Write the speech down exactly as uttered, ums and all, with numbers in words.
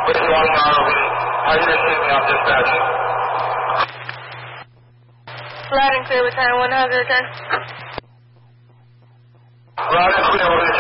Which one are we? How are you receiving on dispatch? Loud and clear with time one hundred ten. Loud and clear,